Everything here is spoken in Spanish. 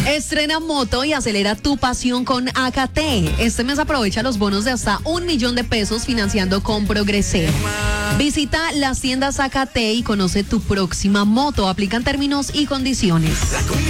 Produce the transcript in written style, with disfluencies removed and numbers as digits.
Estrena moto y acelera tu pasión con AKT. Este mes aprovecha los bonos de hasta $1.000.000 financiando con Progreser. Visita las tiendas AKT y conoce tu próxima moto. Aplican términos y condiciones.